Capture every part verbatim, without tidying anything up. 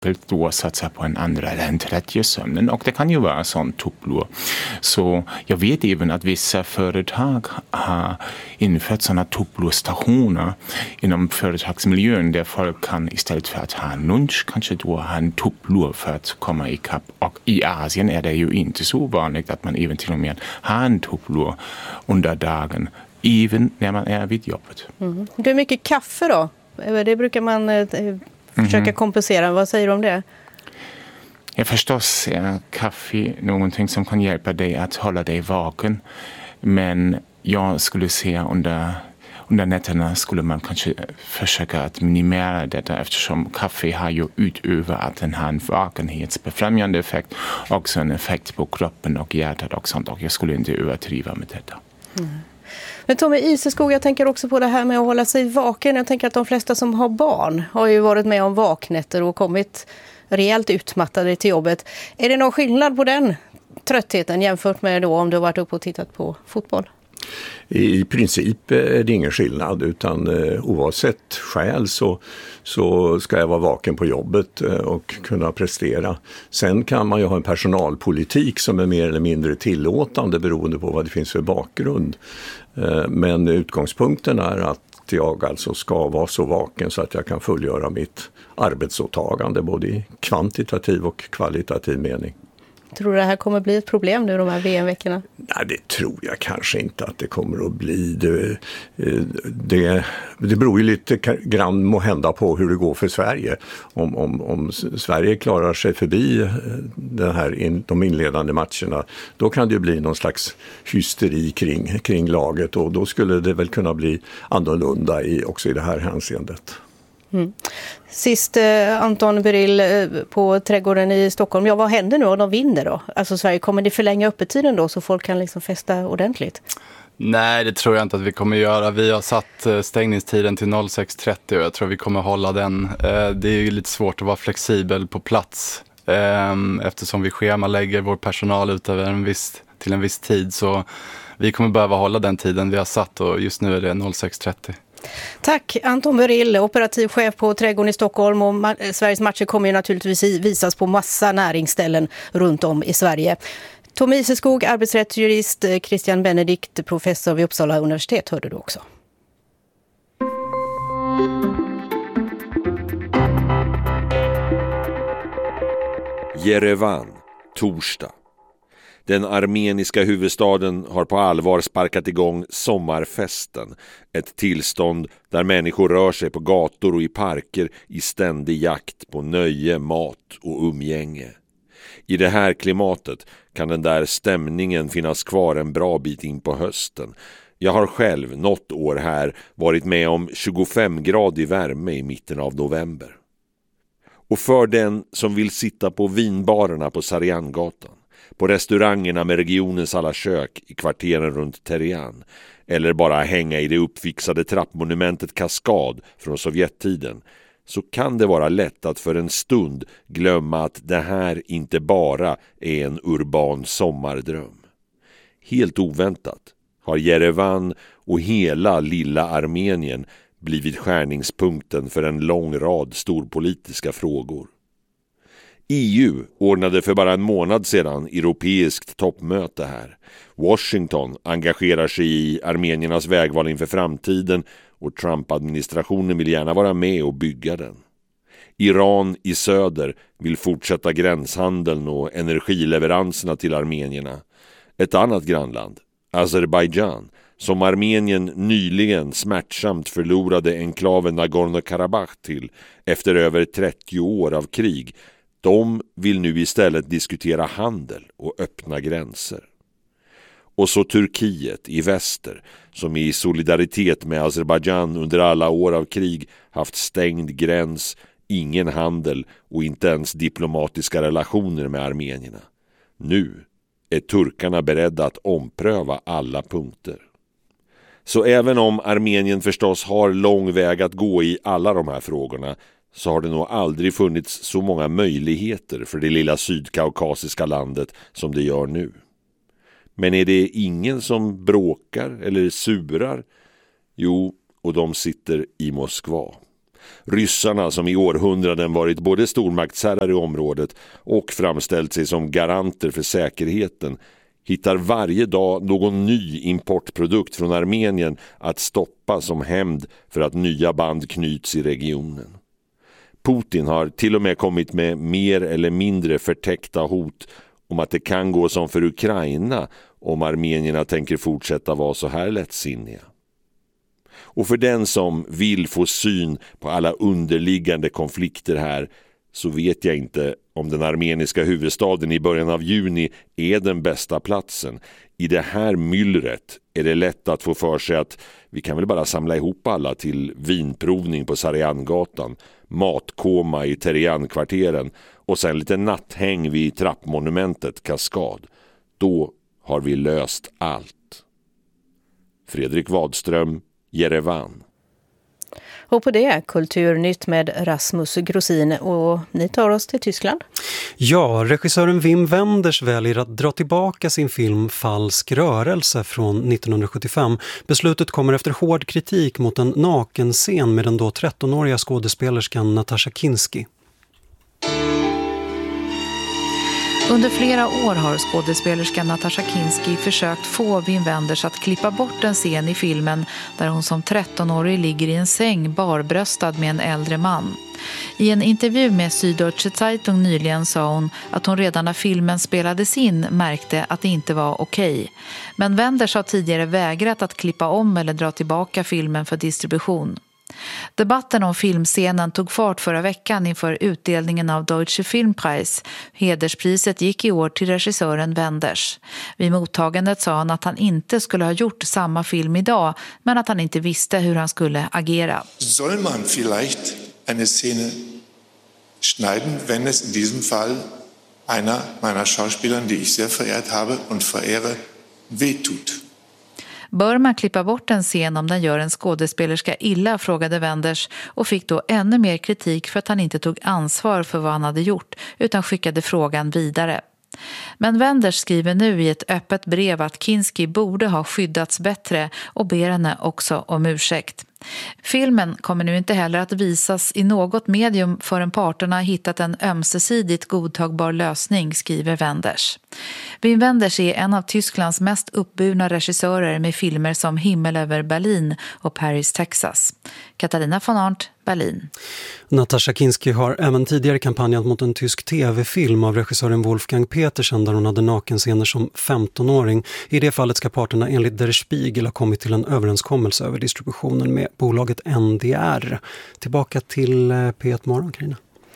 då satsa på en andra eller en tredje sömnen, och det kan ju vara sån tupplur. Så jag vet även att vissa företag har infört sådana tupplurstationer inom företagsmiljön där folk kan istället för att ha en lunch kanske då ha en tupplur för att komma i kapp. Och i Asien är det ju inte så vanligt att man även till och med har en tupplur under dagen, även när man är vid jobbet. Mm. Det är mycket kaffe då? Det brukar man eh, försöka mm. kompensera. Vad säger du om det? Ja, förstås är kaffe någonting som kan hjälpa dig att hålla dig vaken. Men jag skulle säga under, under nätterna skulle man kanske försöka att minimera detta, eftersom kaffe har ju utöver att den har en vakenhetsbefrämjande effekt också en effekt på kroppen och hjärtat och sånt, och jag skulle inte överdriva med detta. Mm. Men Tommy Iseskog, jag tänker också på det här med att hålla sig vaken. Jag tänker att de flesta som har barn har ju varit med om vaknätter och kommit rejält utmattade till jobbet. Är det någon skillnad på den tröttheten jämfört med då om du har varit uppe och tittat på fotboll? I princip är det ingen skillnad, utan eh, oavsett skäl så, så ska jag vara vaken på jobbet eh, och kunna prestera. Sen kan man ju ha en personalpolitik som är mer eller mindre tillåtande beroende på vad det finns för bakgrund. Eh, men utgångspunkten är att jag alltså ska vara så vaken så att jag kan fullgöra mitt arbetsåtagande både i kvantitativ och kvalitativ mening. Tror du det här kommer bli ett problem nu de här V M-veckorna? Nej, det tror jag kanske inte att det kommer att bli. Det, det, det beror ju lite grann må hända på hur det går för Sverige. Om, om, om Sverige klarar sig förbi den här, de inledande matcherna, då kan det ju bli någon slags hysteri kring, kring laget, och då skulle det väl kunna bli annorlunda i, också i det här hänseendet. Mm. Sist eh, Anton Berill eh, på Trädgården i Stockholm. Ja, vad händer nu om de vinner då? Alltså Sverige, kommer det förlänga öppettiden då så folk kan liksom festa ordentligt? Nej, det tror jag inte att vi kommer göra. Vi har satt eh, stängningstiden till sex trettio och jag tror vi kommer hålla den. Eh, det är ju lite svårt att vara flexibel på plats eh, eftersom vi schemalägger vår personal ut över en viss, till en viss tid, så vi kommer behöva hålla den tiden vi har satt, och just nu är det sex trettio. Tack Anton Berill, operativ chef på Trädgården i Stockholm, och ma- Sveriges matcher kommer ju naturligtvis visas på massa näringsställen runt om i Sverige. Tommy Iseskog, arbetsrättsjurist, Christian Benedikt, professor vid Uppsala universitet, hörde du också. Jerevan, torsdag. Den armeniska huvudstaden har på allvar sparkat igång sommarfesten. Ett tillstånd där människor rör sig på gator och i parker i ständig jakt på nöje, mat och umgänge. I det här klimatet kan den där stämningen finnas kvar en bra bit in på hösten. Jag har själv något år här varit med om tjugofem grader värme i mitten av november. Och för den som vill sitta på vinbarerna på Sarjangatan, på restaurangerna med regionens alla kök i kvarteren runt Terian, eller bara hänga i det uppfixade trappmonumentet Kaskad från Sovjettiden, så kan det vara lätt att för en stund glömma att det här inte bara är en urban sommardröm. Helt oväntat har Jerevan och hela lilla Armenien blivit skärningspunkten för en lång rad storpolitiska frågor. E U ordnade för bara en månad sedan europeiskt toppmöte här. Washington engagerar sig i armeniernas vägval inför framtiden, och Trump-administrationen vill gärna vara med och bygga den. Iran i söder vill fortsätta gränshandeln och energileveranserna till armenierna. Ett annat grannland, Azerbaijan, som Armenien nyligen smärtsamt förlorade enklaven Nagorno-Karabach till efter över trettio år av krig, de vill nu istället diskutera handel och öppna gränser. Och så Turkiet i väster, som i solidaritet med Azerbaijan under alla år av krig haft stängd gräns, ingen handel och inte ens diplomatiska relationer med armenierna. Nu är turkarna beredda att ompröva alla punkter. Så även om Armenien förstås har lång väg att gå i alla de här frågorna, så har det nog aldrig funnits så många möjligheter för det lilla sydkaukasiska landet som det gör nu. Men är det ingen som bråkar eller surar? Jo, och de sitter i Moskva. Ryssarna, som i århundraden varit både stormaktsherrar i området och framställt sig som garanter för säkerheten, hittar varje dag någon ny importprodukt från Armenien att stoppa som hämnd för att nya band knyts i regionen. Putin har till och med kommit med mer eller mindre förtäckta hot om att det kan gå som för Ukraina om armenierna tänker fortsätta vara så här lättsinniga. Och för den som vill få syn på alla underliggande konflikter här, så vet jag inte om den armeniska huvudstaden i början av juni är den bästa platsen. I det här myllret är det lätt att få för sig att vi kan väl bara samla ihop alla till vinprovning på Sarajangatan, matkoma i Terian-kvarteren och sen lite natthäng vid trappmonumentet Kaskad. Då har vi löst allt. Fredrik Wadström, Jerevan. Och på det, Kulturnytt med Rasmus Grosin, och ni tar oss till Tyskland. Ja, regissören Wim Wenders väljer att dra tillbaka sin film Falsk rörelse från nittonhundrasjuttiofem. Beslutet kommer efter hård kritik mot en nakenscen med den då trettonåriga skådespelerskan Natasha Kinski. Under flera år har skådespelerskan Natasha Kinski försökt få Wim Wenders att klippa bort en scen i filmen där hon som trettonårig ligger i en säng barbröstad med en äldre man. I en intervju med Süddeutsche Zeitung nyligen sa hon att hon redan när filmen spelades in märkte att det inte var okej. Men Wenders har tidigare vägrat att klippa om eller dra tillbaka filmen för distribution. Debatten om filmscenen tog fart förra veckan inför utdelningen av Deutsche Filmpreis. Hederspriset gick i år till regissören Wenders. Vid mottagandet sa han att han inte skulle ha gjort samma film idag, men att han inte visste hur han skulle agera. Soll man vielleicht eine Szene schneiden, wenn es in diesem Fall einer meiner Schauspieler, die ich sehr verehrt habe und verehre, wehtut? Bör man klippa bort en scen om den gör en skådespelerska illa, frågade Wenders, och fick då ännu mer kritik för att han inte tog ansvar för vad han hade gjort utan skickade frågan vidare. Men Wenders skriver nu i ett öppet brev att Kinski borde ha skyddats bättre och ber henne också om ursäkt. Filmen kommer nu inte heller att visas i något medium förrän parterna hittat en ömsesidigt godtagbar lösning, skriver Wenders. Wim Wenders är en av Tysklands mest uppburna regissörer med filmer som Himmel över Berlin och Paris, Texas. Katarina von Arndt, Berlin. Natasha Kinski har även tidigare kampanjat mot en tysk tv-film av regissören Wolfgang Petersen där hon hade nakenscener som femtonåring. I det fallet ska parterna enligt Der Spiegel ha kommit till en överenskommelse över distributionen med bolaget N D R. Tillbaka till P ett Morgon, Carina.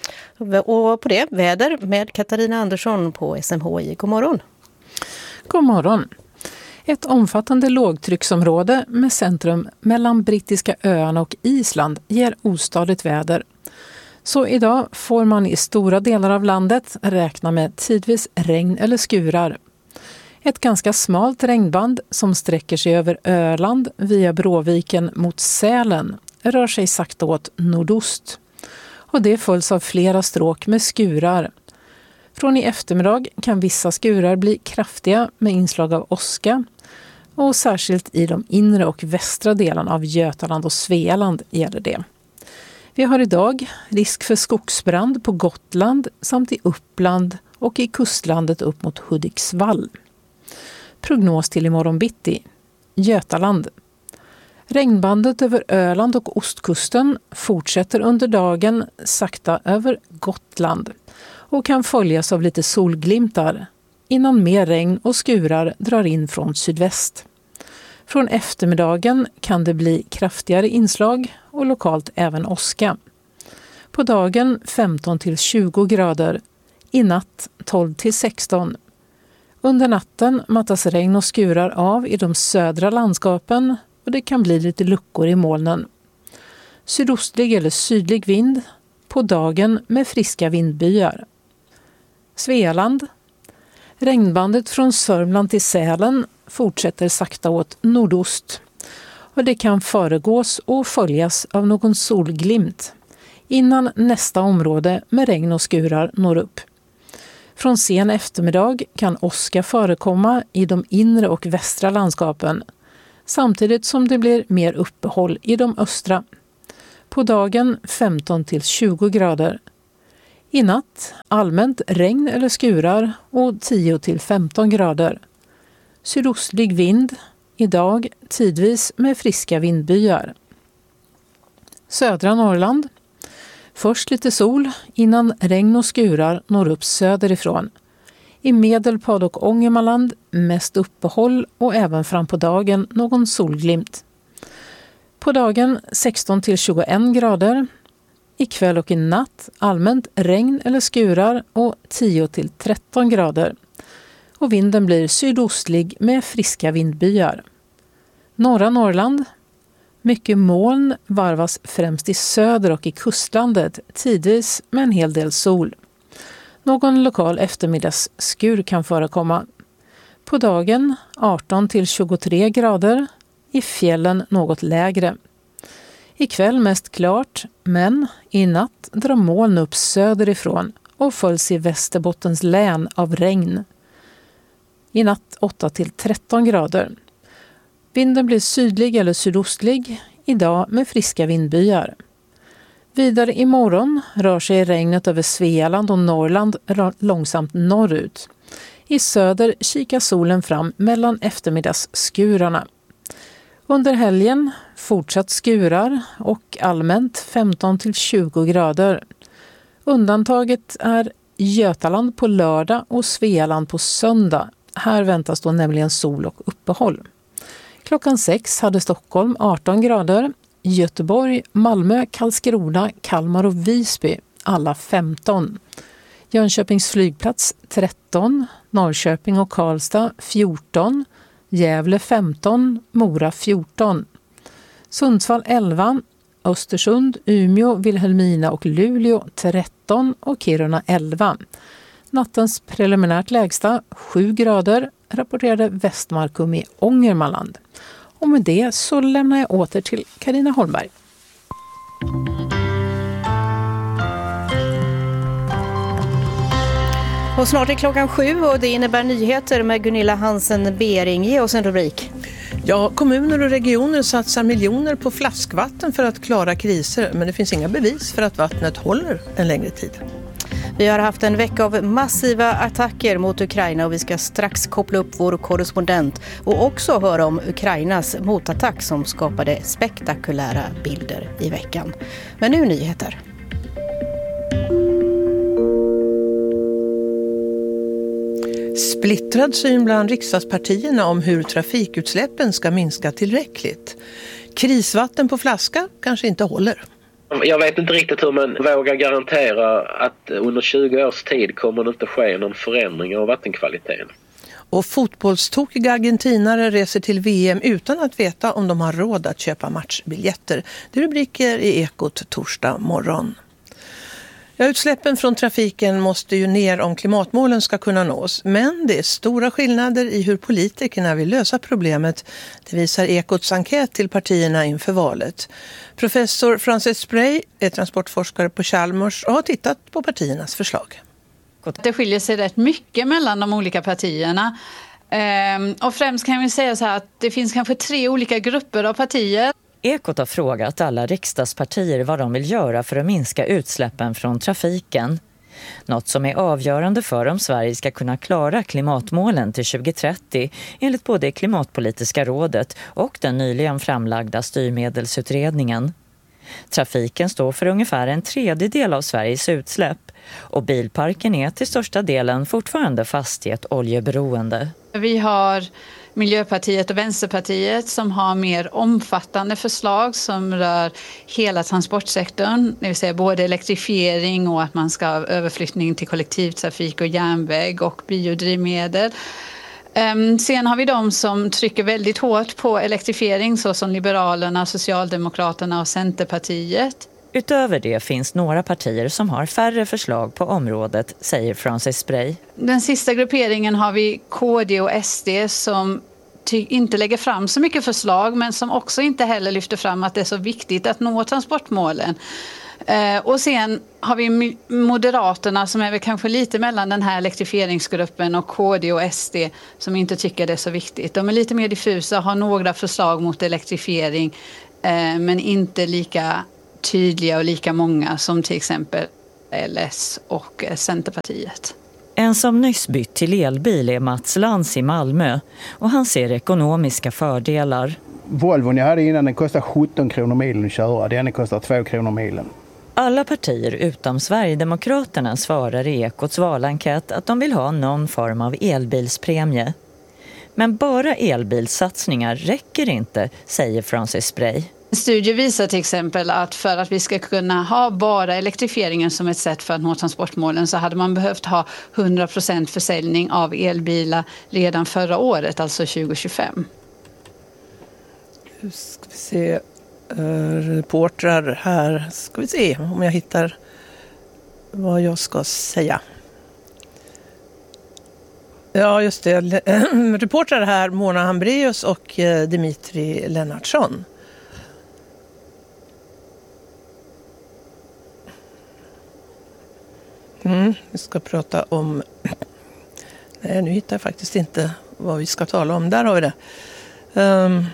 Och på det, väder med Katarina Andersson på S M H I. God morgon. God morgon. Ett omfattande lågtrycksområde med centrum mellan brittiska öarna och Island ger ostadigt väder. Så idag får man i stora delar av landet räkna med tidvis regn eller skurar. Ett ganska smalt regnband som sträcker sig över Öland via Bråviken mot Sälen rör sig sakta åt nordost. Och det följs av flera stråk med skurar. Från i eftermiddag kan vissa skurar bli kraftiga med inslag av åska. Och särskilt i de inre och västra delarna av Götaland och Svealand gäller det. Vi har idag risk för skogsbrand på Gotland samt i Uppland och i kustlandet upp mot Hudiksvall. Prognos till imorgon bitti. Götaland. Regnbandet över Öland och ostkusten fortsätter under dagen sakta över Gotland och kan följas av lite solglimtar innan mer regn och skurar drar in från sydväst. Från eftermiddagen kan det bli kraftigare inslag och lokalt även åska. På dagen femton till tjugo grader, i natt tolv till sexton. Under natten mattas regn och skurar av i de södra landskapen och det kan bli lite luckor i molnen. Sydostlig eller sydlig vind, på dagen med friska vindbyar. Svealand. Regnbandet från Sörmland till Sälen fortsätter sakta åt nordost och det kan föregås och följas av någon solglimt innan nästa område med regn och skurar når upp. Från sen eftermiddag kan åska förekomma i de inre och västra landskapen samtidigt som det blir mer uppehåll i de östra. På dagen femton till tjugo grader. I natt allmänt regn eller skurar och tio till femton grader. Sydostlig vind, idag tidvis med friska vindbyar. Södra Norrland. Först lite sol innan regn och skurar når upp söderifrån. I Medelpad och Ångermanland mest uppehåll och även fram på dagen någon solglimt. På dagen sexton till tjugoen grader. I kväll och i natt allmänt regn eller skurar och tio till tretton grader. Och vinden blir sydostlig med friska vindbyar. Norra Norrland. Mycket moln varvas främst i söder och i kustlandet, tidvis med en hel del sol. Någon lokal eftermiddagsskur kan förekomma. På dagen arton till tjugotre grader, i fjällen något lägre. I kväll mest klart, men i natt drar moln upp söderifrån och följs i Västerbottens län av regn. I natt åtta till tretton grader. Vinden blir sydlig eller sydostlig, idag med friska vindbyar. Vidare imorgon rör sig regnet över Svealand och Norrland långsamt norrut. I söder kikar solen fram mellan eftermiddagsskurarna. Under helgen fortsatt skurar och allmänt femton till tjugo grader. Undantaget är Götaland på lördag och Svealand på söndag. Här väntas då nämligen sol och uppehåll. Klockan sex hade Stockholm arton grader, Göteborg, Malmö, Karlskrona, Kalmar och Visby alla femton. Jönköpings flygplats tretton, Norrköping och Karlstad fjorton, Gävle femton, Mora fjorton. Sundsvall elva, Östersund, Umeå, Vilhelmina och Luleå tretton och Kiruna elva. Nattens preliminärt lägsta sju grader rapporterade Västmarkum i Ångermanland. Och med det så lämnar jag åter till Carina Holmberg. Och snart är klockan sju och det innebär nyheter med Gunilla Hansen-Bering. Ge oss en rubrik. Ja, kommuner och regioner satsar miljoner på flaskvatten för att klara kriser, men det finns inga bevis för att vattnet håller en längre tid. Vi har haft en vecka av massiva attacker mot Ukraina och vi ska strax koppla upp vår korrespondent och också höra om Ukrainas motattack som skapade spektakulära bilder i veckan. Men nu nyheter. Splittrad syn bland riksdagspartierna om hur trafikutsläppen ska minska tillräckligt. Krisvatten på flaska kanske inte håller. Jag vet inte riktigt hur man vågar garantera att under tjugo års tid kommer det inte ske någon förändring av vattenkvaliteten. Och fotbollstokiga argentinare reser till V M utan att veta om de har råd att köpa matchbiljetter. Det är rubriker i Ekot torsdag morgon. Ja, utsläppen från trafiken måste ju ner om klimatmålen ska kunna nås. Men det är stora skillnader i hur politikerna vill lösa problemet. Det visar Ekots enkät till partierna inför valet. Professor Frances Spray är transportforskare på Chalmers och har tittat på partiernas förslag. Det skiljer sig rätt mycket mellan de olika partierna. Ehm, och främst kan vi säga så här att det finns kanske tre olika grupper av partier. Ekot har frågat alla riksdagspartier vad de vill göra för att minska utsläppen från trafiken. Något som är avgörande för om Sverige ska kunna klara klimatmålen till tjugo trettio enligt både Klimatpolitiska rådet och den nyligen framlagda styrmedelsutredningen. Trafiken står för ungefär en tredjedel av Sveriges utsläpp och bilparken är till största delen fortfarande fast i ett oljeberoende. Vi har Miljöpartiet och Vänsterpartiet som har mer omfattande förslag som rör hela transportsektorn, det vill säga både elektrifiering och att man ska ha överflyttning till kollektivtrafik och järnväg och biodrivmedel. Sen har vi de som trycker väldigt hårt på elektrifiering såsom Liberalerna, Socialdemokraterna och Centerpartiet. Utöver det finns några partier som har färre förslag på området, säger Frances Spray. Den sista grupperingen har vi K D och S D som ty- inte lägger fram så mycket förslag men som också inte heller lyfter fram att det är så viktigt att nå transportmålen. Eh, och sen har vi Moderaterna som är väl kanske lite mellan den här elektrifieringsgruppen och K D och S D som inte tycker det är så viktigt. De är lite mer diffusa, har några förslag mot elektrifiering eh, men inte lika tydliga och lika många som till exempel L S och Centerpartiet. En som nyss bytt till elbil är Mats Lantz i Malmö och han ser ekonomiska fördelar. Volvon jag hade innan, den kostar sjutton kronor milen att köra, den kostar två kronor milen. Alla partier utom Sverigedemokraterna svarar i Ekots valenkät att de vill ha någon form av elbilspremie. Men bara elbilssatsningar räcker inte, säger Francis Spray. Studier visar till exempel att för att vi ska kunna ha bara elektrifieringen som ett sätt för att nå transportmålen så hade man behövt ha hundra procent försäljning av elbilar redan förra året, alltså tjugo tjugofem. Nu ska vi se, uh, reportrar här. Ska vi se om jag hittar vad jag ska säga. Ja, just det. Reportrar här, Mona Hambreus och Dimitri Lennartsson. Mm, vi ska prata om... Nej, nu hittar jag faktiskt inte vad vi ska tala om. Där har vi det. Um...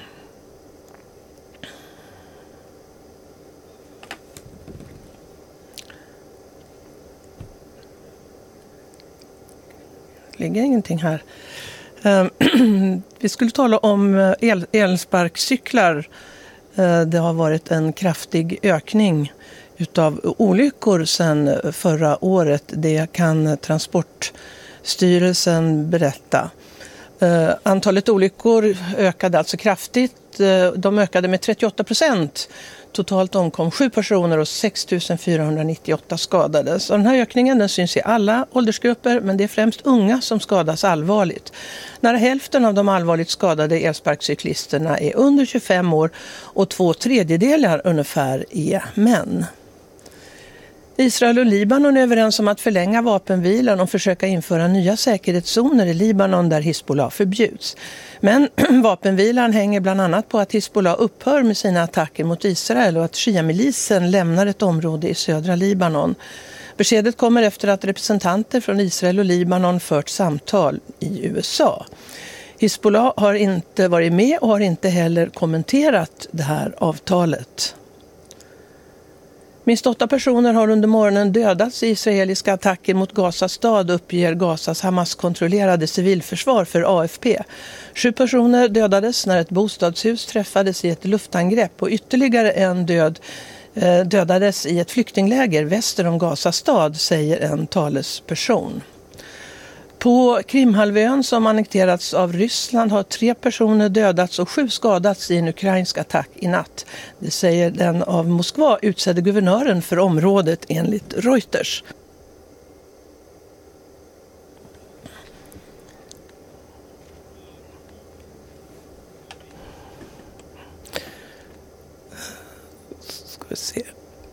Det ligger ingenting här. Um, vi skulle tala om el- elsparkcyklar. Uh, det har varit en kraftig ökning utav olyckor sedan förra året. Det kan Transportstyrelsen berätta. Uh, antalet olyckor ökade alltså kraftigt. Uh, de ökade med trettioåtta procent. Totalt omkom sju personer och sex tusen fyrahundranittioåtta skadades. Och den här ökningen den syns i alla åldersgrupper, men det är främst unga som skadas allvarligt. Nära hälften av de allvarligt skadade elsparkcyklisterna är under tjugofem år och två tredjedelar ungefär är män. Israel och Libanon är överens om att förlänga vapenvilan och försöka införa nya säkerhetszoner i Libanon där Hizbollah förbjuds. Men vapenvilan hänger bland annat på att Hizbollah upphör med sina attacker mot Israel och att Shia-milisen lämnar ett område i södra Libanon. Beskedet kommer efter att representanter från Israel och Libanon fört samtal i U S A. Hizbollah har inte varit med och har inte heller kommenterat det här avtalet. Minst åtta personer har under morgonen dödats i israeliska attacker mot Gazas stad, uppger Gazas Hamas-kontrollerade civilförsvar för A F P. Sju personer dödades när ett bostadshus träffades i ett luftangrepp och ytterligare en död dödades i ett flyktingläger väster om Gazas stad, säger en talesperson. På Krimhalvön som annekterats av Ryssland har tre personer dödats och sju skadats i en ukrainsk attack i natt. Det säger den av Moskva utsedde guvernören för området enligt Reuters. Ska vi se.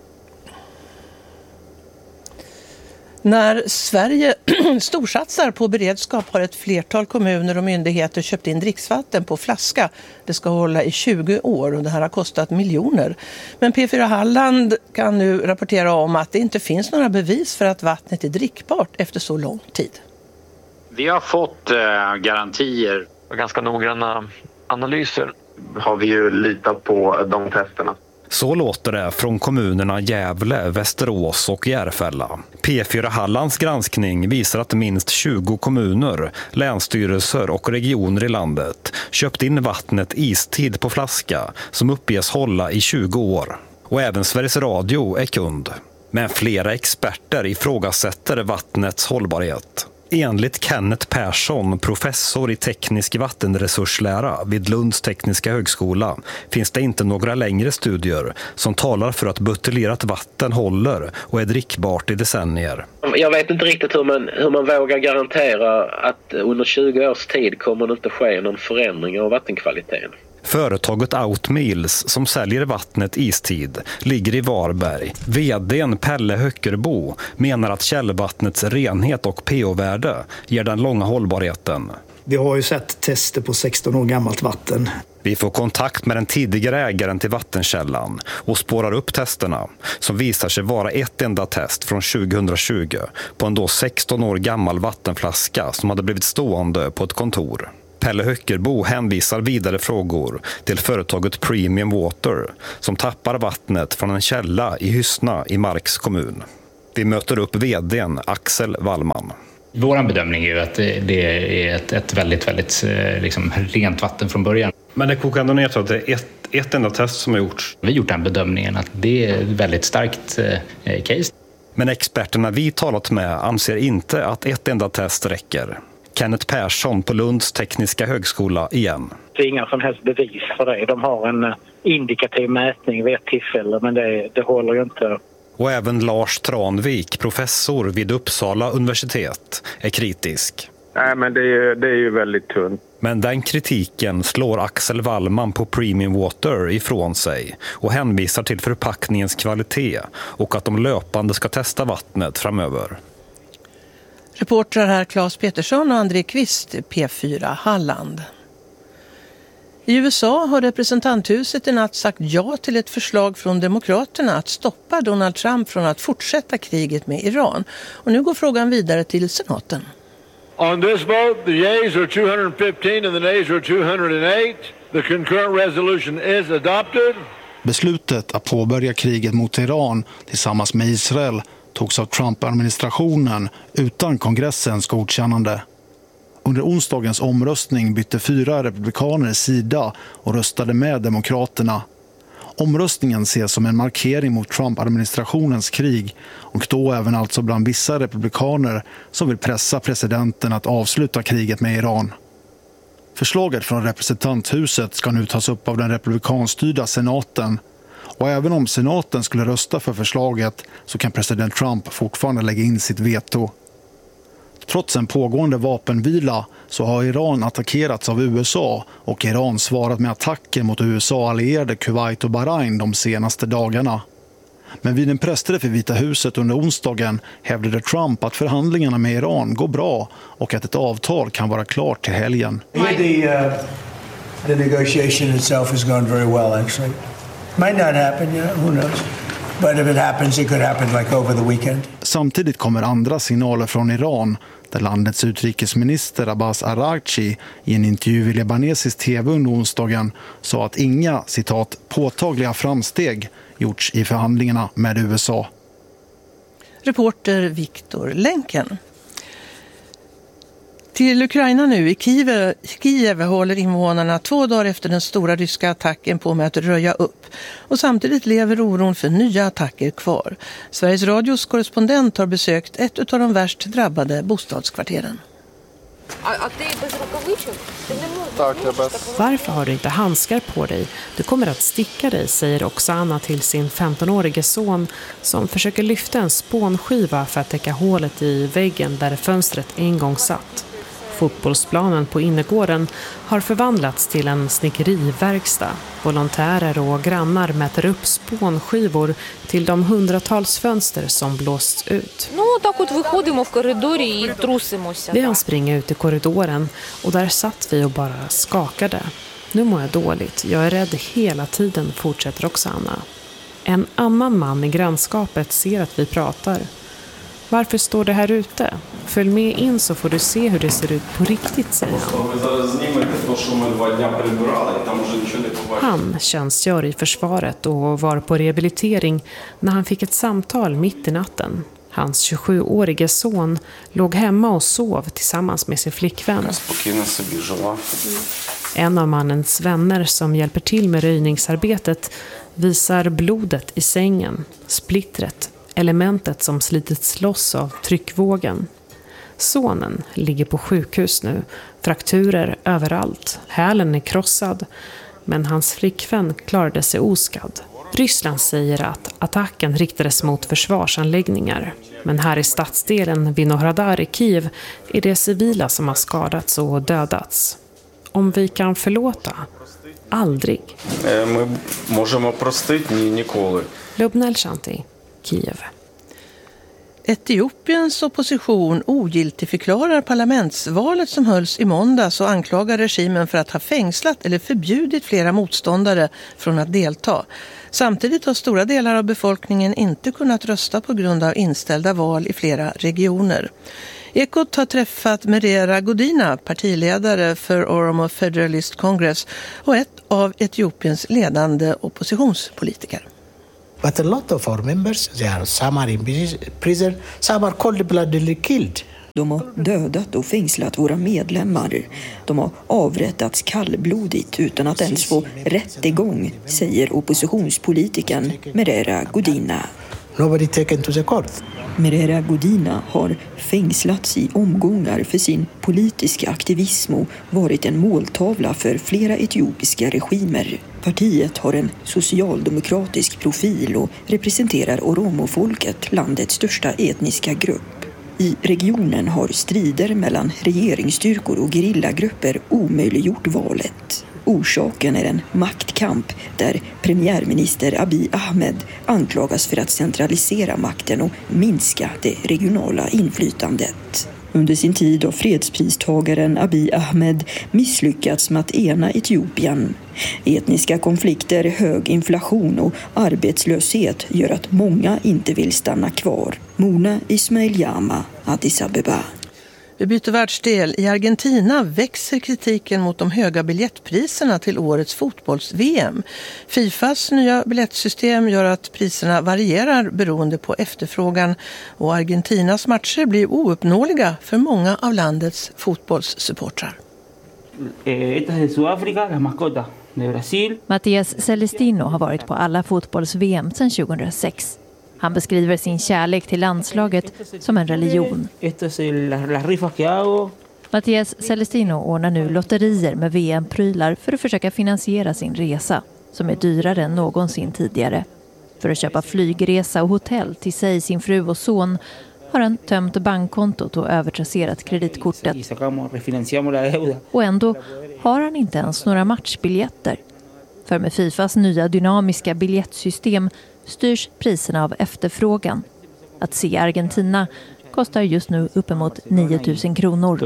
När Sverige storsatsar på beredskap har ett flertal kommuner och myndigheter köpt in dricksvatten på flaska. Det ska hålla i tjugo år och det här har kostat miljoner. Men P fyra Halland kan nu rapportera om att det inte finns några bevis för att vattnet är drickbart efter så lång tid. Vi har fått eh, garantier och ganska noggranna analyser. Har vi ju litat på de testerna. Så låter det från kommunerna Gävle, Västerås och Järfälla. P fyra Hallands granskning visar att minst tjugo kommuner, länsstyrelser och regioner i landet köpt in vattnet istid på flaska som uppges hålla i tjugo år. Och även Sveriges Radio är kund. Men flera experter ifrågasätter vattnets hållbarhet. Enligt Kenneth Persson, professor i teknisk vattenresurslära vid Lunds tekniska högskola, finns det inte några längre studier som talar för att buteljerat vatten håller och är drickbart i decennier. Jag vet inte riktigt hur man, hur man vågar garantera att under tjugo års tid kommer det inte ske någon förändring av vattenkvaliteten. Företaget Outmeals som säljer vattnet istid ligger i Varberg. Vd:n Pelle Höckerbo menar att källvattnets renhet och pH-värde ger den långa hållbarheten. Vi har ju sett tester på sexton år gammalt vatten. Vi får kontakt med den tidigare ägaren till vattenkällan och spårar upp testerna som visar sig vara ett enda test från tjugohundratjugo på en då sexton år gammal vattenflaska som hade blivit stående på ett kontor. Pelle Höckerbo hänvisar vidare frågor till företaget Premium Water som tappar vattnet från en källa i Hyssna i Marks kommun. Vi möter upp vdn Axel Wallman. Vår bedömning är ju att det är ett, ett väldigt, väldigt liksom, rent vatten från början. Men det kokar ändå ner till att det är ett, ett enda test som har gjorts. Vi har gjort den bedömningen att det är ett väldigt starkt eh, case. Men experterna vi talat med anser inte att ett enda test räcker. Kenneth Persson på Lunds tekniska högskola igen. Det är inga som helst bevis för det. De har en indikativ mätning vid ett tillfälle, men det, det håller ju inte. Och även Lars Tranvik, professor vid Uppsala universitet, är kritisk. Nej, men det är, det är ju väldigt tunt. Men den kritiken slår Axel Wallman på Premium Water ifrån sig och hänvisar till förpackningens kvalitet och att de löpande ska testa vattnet framöver. Reportrar här Claes Petersson och André Kvist, P fyra Halland. I U S A har representanthuset i natt sagt ja till ett förslag från Demokraterna att stoppa Donald Trump från att fortsätta kriget med Iran. Och nu går frågan vidare till senaten. On this vote, the yeas are two hundred fifteen and the nays are two hundred eight. The concurrent resolution is adopted. Beslutet att påbörja kriget mot Iran tillsammans med Israel togs av Trump-administrationen utan kongressens godkännande. Under onsdagens omröstning bytte fyra republikaner sida och röstade med demokraterna. Omröstningen ses som en markering mot Trump-administrationens krig och då även alltså bland vissa republikaner som vill pressa presidenten att avsluta kriget med Iran. Förslaget från representanthuset ska nu tas upp av den republikanstyrda senaten. Och även om senaten skulle rösta för förslaget så kan president Trump fortfarande lägga in sitt veto. Trots en pågående vapenvila så har Iran attackerats av U S A och Iran svarat med attacker mot U S A-allierade Kuwait och Bahrain de senaste dagarna. Men vid en pressträff i Vita huset under onsdagen hävdade Trump att förhandlingarna med Iran går bra och att ett avtal kan vara klart till helgen. The, uh, the negotiation itself has gone very well actually. Might not happen, yeah, who knows? But if it happens, it could happen like over the weekend. Samtidigt kommer andra signaler från Iran där landets utrikesminister Abbas Araghchi i en intervju i libanesisk tv under onsdagen sa att inga, citat, påtagliga framsteg gjorts i förhandlingarna med U S A. Reporter Viktor Länken. Till Ukraina nu. I Kiev, Kiev håller invånarna två dagar efter den stora ryska attacken på med att röja upp. Och samtidigt lever oron för nya attacker kvar. Sveriges Radios korrespondent har besökt ett av de värst drabbade bostadskvarteren. Varför har du inte handskar på dig? Du kommer att sticka dig, säger Oksana till sin femtonårige son som försöker lyfta en spånskiva för att täcka hålet i väggen där fönstret en gång satt. Fotbollsplanen på innergården har förvandlats till en snickeriverkstad. Volontärer och grannar mäter upp spånskivor till de hundratals fönster som blåsts ut. Vi hann springa ut i korridoren och där satt vi och bara skakade. Nu mår jag dåligt. Jag är rädd hela tiden, fortsätter Oksana. En annan man i grannskapet ser att vi pratar. Varför står det här ute? Följ med in så får du se hur det ser ut på riktigt, säger han. Han tjänstgör i försvaret och var på rehabilitering när han fick ett samtal mitt i natten. Hans tjugosjuårige son låg hemma och sov tillsammans med sin flickvän. En av mannens vänner som hjälper till med röjningsarbetet visar blodet i sängen, splittret, elementet som slitits loss av tryckvågen. Sonen ligger på sjukhus nu, frakturer överallt, hälen är krossad, men hans flickvän klarade sig oskadd. Ryssland säger att attacken riktades mot försvarsanläggningar, men här i stadsdelen Vinohradar i Kiev är det civila som har skadats och dödats. Om vi kan förlåta? Aldrig. Lubnel Shanti, Kiev. Etiopiens opposition ogiltigförklarar parlamentsvalet som hölls i måndags och anklagar regimen för att ha fängslat eller förbjudit flera motståndare från att delta. Samtidigt har stora delar av befolkningen inte kunnat rösta på grund av inställda val i flera regioner. Ekot har träffat Merera Godina, partiledare för Oromo Federalist Congress och ett av Etiopiens ledande oppositionspolitiker. But a lot of our members, they are, some are in prison, some are cold-bloodedly killed. De har dödat och fängslat våra medlemmar. De har avrättats kallblodigt utan att ens få rättegång, säger oppositionspolitikern Merera Godina. Nobody taken to the court. Merera Godina har fängslats i omgångar för sin politiska aktivism och varit en måltavla för flera etiopiska regimer. Partiet har en socialdemokratisk profil och representerar oromofolket, landets största etniska grupp. I regionen har strider mellan regeringsstyrkor och gerillagrupper omöjliggjort valet. Orsaken är en maktkamp där premiärminister Abiy Ahmed anklagas för att centralisera makten och minska det regionala inflytandet. Under sin tid har fredspristagaren Abiy Ahmed misslyckats med att ena Etiopien. Etniska konflikter, hög inflation och arbetslöshet gör att många inte vill stanna kvar. Mona Ismail-Jama, Addis Abeba. Vi byter världsdel. I Argentina växer kritiken mot de höga biljettpriserna till årets fotbolls-V M. Fifas nya biljettsystem gör att priserna varierar beroende på efterfrågan och Argentinas matcher blir ouppnåeliga för många av landets fotbollssupportrar. Mattias Celestino har varit på alla fotbolls-V M sedan tjugohundrasex. Han beskriver sin kärlek till landslaget som en religion. Mattias Celestino ordnar nu lotterier med V M-prylar för att försöka finansiera sin resa, som är dyrare än någonsin tidigare. För att köpa flygresa och hotell till sig, sin fru och son har han tömt bankkontot och övertrasserat kreditkortet. Och ändå har han inte ens några matchbiljetter. För med Fifas nya dynamiska biljettsystem styrs priserna av efterfrågan. Att se Argentina kostar just nu uppemot nio tusen kronor.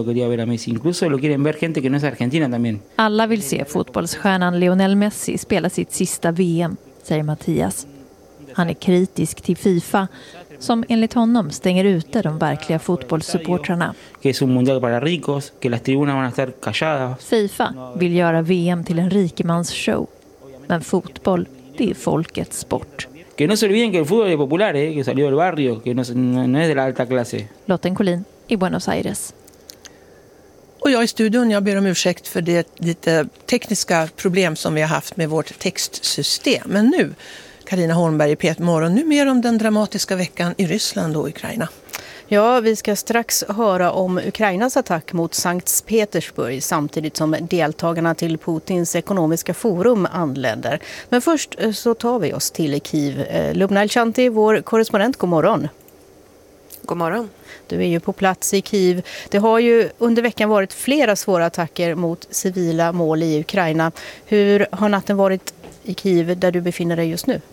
Alla vill se fotbollsstjärnan Lionel Messi spela sitt sista V M, säger Mattias. Han är kritisk till FIFA som enligt honom stänger ute de verkliga fotbollssupportrarna. FIFA vill göra V M till en rikemansshow. Men fotboll, det är folkets sport. Lotten Collin i Buenos Aires. Och jag i studion, jag ber om ursäkt för det lite tekniska problem som vi har haft med vårt textsystem. Men nu, Carina Holmberg i P ett Morgon, nu mer om den dramatiska veckan i Ryssland och Ukraina. Ja, vi ska strax höra om Ukrainas attack mot Sankt Petersburg samtidigt som deltagarna till Putins ekonomiska forum anländer. Men först så tar vi oss till Kiev. Lubna Elchanti, vår korrespondent, god morgon. God morgon. Du är ju på plats i Kiev. Det har ju under veckan varit flera svåra attacker mot civila mål i Ukraina. Hur har natten varit i Kiev där du befinner dig just nu?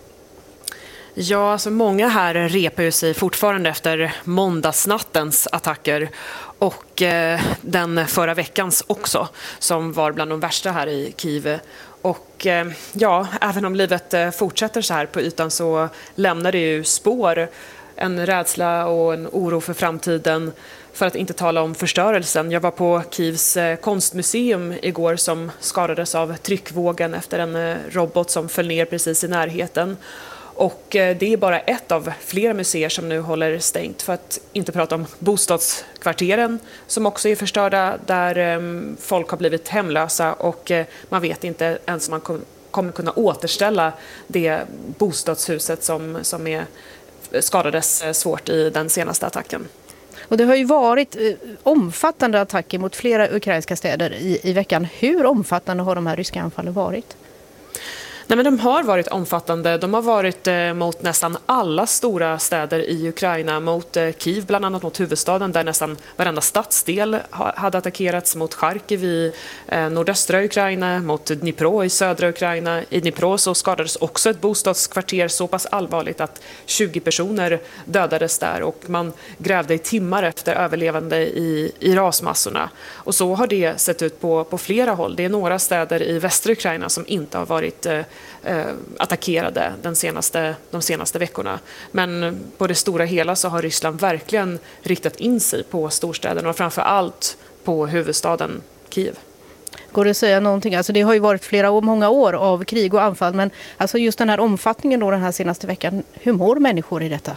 Ja, alltså många här repar ju sig fortfarande efter måndagsnattens attacker och eh, den förra veckans också, som var bland de värsta här i Kiev. Och eh, ja, även om livet eh, fortsätter så här på ytan så lämnar det ju spår, en rädsla och en oro för framtiden, för att inte tala om förstörelsen. Jag var på Kievs eh, konstmuseum igår som skadades av tryckvågen efter en eh, robot som föll ner precis i närheten. Och det är bara ett av flera museer som nu håller stängt, för att inte prata om bostadskvarteren som också är förstörda, där folk har blivit hemlösa och man vet inte ens om man kommer kunna återställa det bostadshuset som, som är, skadades svårt i den senaste attacken. Och det har ju varit omfattande attacker mot flera ukrainska städer i, i veckan. Hur omfattande har de här ryska anfallen varit? Nej, men de har varit omfattande. De har varit eh, mot nästan alla stora städer i Ukraina. Mot eh, Kiev, bland annat mot huvudstaden, där nästan varenda stadsdel ha, hade attackerats. Mot Charkiv i eh, nordöstra Ukraina, mot Dnipro i södra Ukraina. I Dnipro så skadades också ett bostadskvarter så pass allvarligt att tjugo personer dödades där. Och man grävde i timmar efter överlevande i, i rasmassorna. Och så har det sett ut på, på flera håll. Det är några städer i västra Ukraina som inte har varit eh, eh, attackerade den senaste, de senaste veckorna. Men på det stora hela så har Ryssland verkligen riktat in sig på storstäderna och framför allt på huvudstaden Kiev. Går det att säga någonting? Alltså det har ju varit flera år, många år av krig och anfall, men alltså just den här omfattningen då den här senaste veckan, hur mår människor i detta?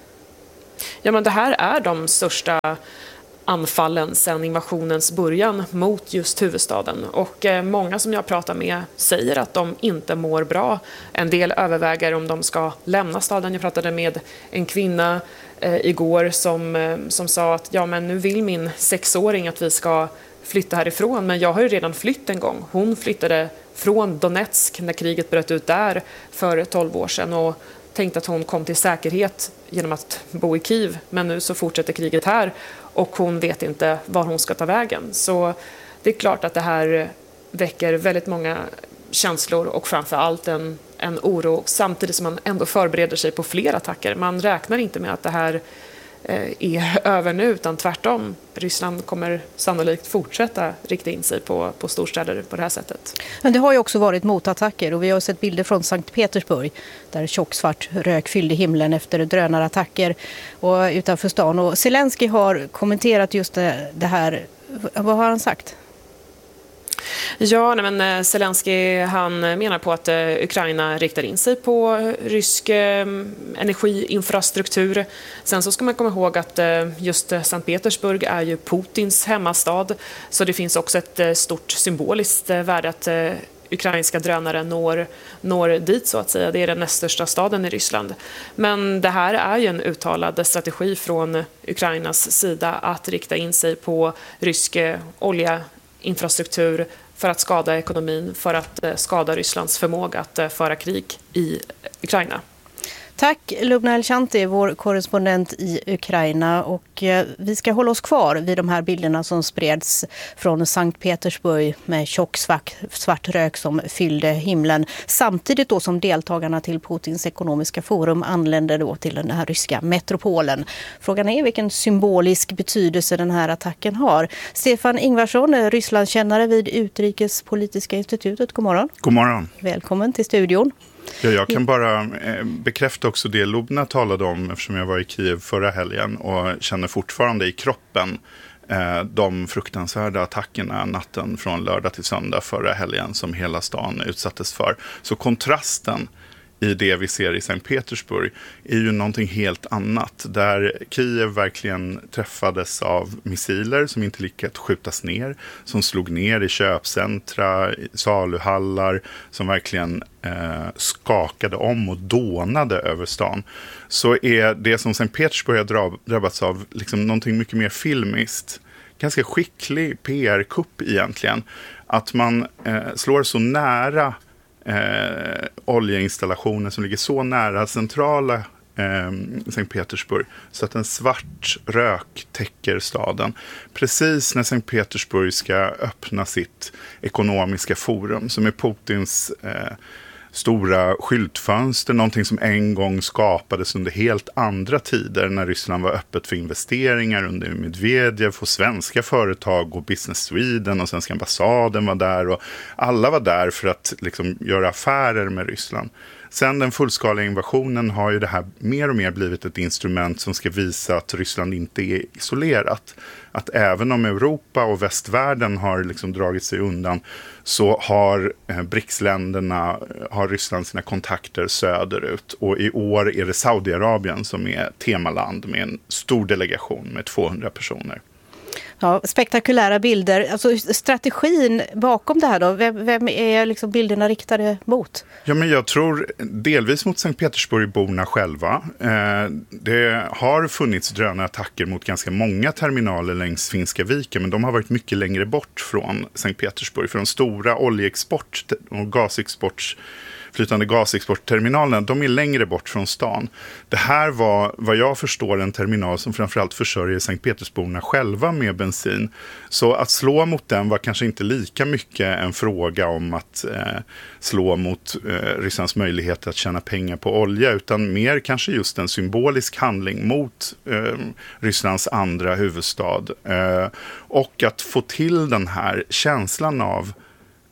Ja, men det här är de största anfallen sedan invasionens början mot just huvudstaden. Och eh, många som jag pratar med säger att de inte mår bra. En del överväger om de ska lämna staden. Jag pratade med en kvinna eh, igår som, eh, som sa att ja, men nu vill min sexåring att vi ska flytta härifrån. Men jag har ju redan flytt en gång. Hon flyttade från Donetsk när kriget bröt ut där för tolv år sedan och tänkte att hon kom till säkerhet genom att bo i Kiev. Men nu så fortsätter kriget här och hon vet inte var hon ska ta vägen. Så det är klart att det här väcker väldigt många känslor och framförallt en, en oro samtidigt som man ändå förbereder sig på fler attacker. Man räknar inte med att det här är över nu, utan tvärtom. Ryssland kommer sannolikt fortsätta rikta in sig på, på storstäder på det här sättet. Men det har ju också varit motattacker och vi har sett bilder från Sankt Petersburg där tjocksvart rök fyllde himlen efter drönarattacker och utanför stan. Och Zelensky har kommenterat just det, det här. Vad har han sagt? Ja, nej, men Zelensky han menar på att eh, Ukraina riktar in sig på rysk eh, energiinfrastruktur. Sen så ska man komma ihåg att eh, just Sankt Petersburg är ju Putins hemmastad. Så det finns också ett eh, stort symboliskt eh, värde att eh, ukrainska drönare når, når dit så att säga. Det är den näst största staden i Ryssland. Men det här är ju en uttalad strategi från Ukrainas sida att rikta in sig på rysk eh, olja infrastruktur för att skada ekonomin, för att skada Rysslands förmåga att föra krig i Ukraina. Tack Lubna Elchanti, vår korrespondent i Ukraina, och vi ska hålla oss kvar vid de här bilderna som spreds från Sankt Petersburg med tjock svart, svart rök som fyllde himlen, samtidigt då som deltagarna till Putins ekonomiska forum anlände då till den här ryska metropolen. Frågan är vilken symbolisk betydelse den här attacken har. Stefan Ingvarsson, Rysslandskännare vid Utrikespolitiska institutet, god morgon. God morgon. Välkommen till studion. Ja, jag kan bara bekräfta också det Lubna talade om eftersom jag var i Kiev förra helgen och känner fortfarande i kroppen de fruktansvärda attackerna natten från lördag till söndag förra helgen som hela stan utsattes för. Så kontrasten i det vi ser i Sankt Petersburg är ju någonting helt annat. Där Kiev verkligen träffades av missiler som inte lyckats skjutas ner. Som slog ner i köpcentra, i saluhallar. Som verkligen eh, skakade om och dånade över stan. Så är det som Sankt Petersburg har drabbats av liksom någonting mycket mer filmiskt. Ganska skicklig P R-kupp egentligen. Att man eh, slår så nära Eh, oljeinstallationer som ligger så nära centrala eh, Sankt Petersburg så att en svart rök täcker staden. Precis när Sankt Petersburg ska öppna sitt ekonomiska forum som är Putins eh, stora skyltfönster, någonting som en gång skapades under helt andra tider när Ryssland var öppet för investeringar under Medvedev och svenska företag och Business Sweden och svenska ambassaden var där och alla var där för att liksom göra affärer med Ryssland. Sen den fullskaliga invasionen har ju det här mer och mer blivit ett instrument som ska visa att Ryssland inte är isolerat. Att även om Europa och västvärlden har liksom dragit sig undan så har eh, BRICS-länderna, har Ryssland sina kontakter söderut. Och i år är det Saudiarabien som är temaland med en stor delegation med tvåhundra personer. Ja, spektakulära bilder. Alltså strategin bakom det här då, vem, vem är liksom bilderna riktade mot? Ja, men jag tror delvis mot Sankt Petersburgborna själva. Eh, det har funnits drönarattacker mot ganska många terminaler längs Finska viken, men de har varit mycket längre bort från Sankt Petersburg. För de stora oljeexport och gasexports flytande gasexportterminalerna, de är längre bort från stan. Det här var, vad jag förstår, en terminal som framförallt försörjer Sankt Petersburgborna själva med bensin. Så att slå mot den var kanske inte lika mycket en fråga om att eh, slå mot eh, Rysslands möjlighet att tjäna pengar på olja, utan mer kanske just en symbolisk handling mot eh, Rysslands andra huvudstad. Eh, och att få till den här känslan av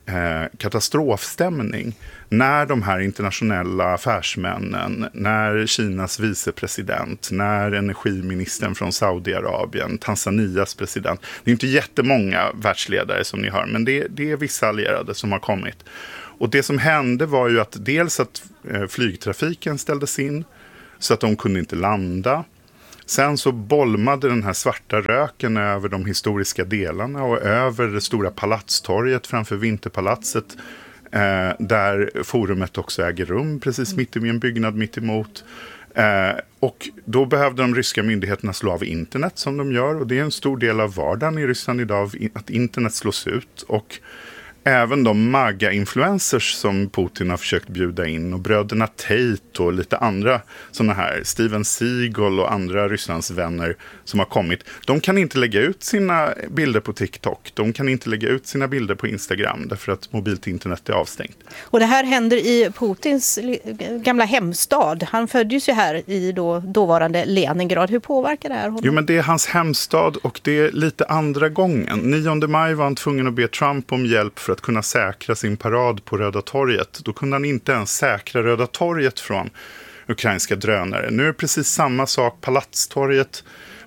eh, katastrofstämning när de här internationella affärsmännen, när Kinas vicepresident, när energiministern från Saudiarabien, Tanzanias president. Det är inte jättemånga världsledare som ni hör, men det, det är vissa allierade som har kommit. Och det som hände var ju att dels att eh, flygtrafiken ställdes in så att de kunde inte landa. Sen så bolmade den här svarta röken över de historiska delarna och över det stora palatstorget framför Vinterpalatset eh, där forumet också äger rum precis mitt i en byggnad mitt emot. Eh, och då behövde de ryska myndigheterna slå av internet som de gör, och det är en stor del av vardagen i Ryssland idag att internet slås ut, och även de MAGA-influencers som Putin har försökt bjuda in och bröderna Tate och lite andra sådana här, Steven Seagal och andra Rysslands vänner som har kommit, de kan inte lägga ut sina bilder på TikTok, de kan inte lägga ut sina bilder på Instagram därför att mobilt internet är avstängt. Och det här händer i Putins gamla hemstad. Han föddes ju här i då, dåvarande Leningrad. Hur påverkar det här honom? Jo, men det är hans hemstad och det är lite andra gången. nionde maj var han tvungen att be Trump om hjälp för att kunna säkra sin parad på Röda torget. Då kunde han inte ens säkra Röda torget från ukrainska drönare. Nu är det precis samma sak. Palatstorget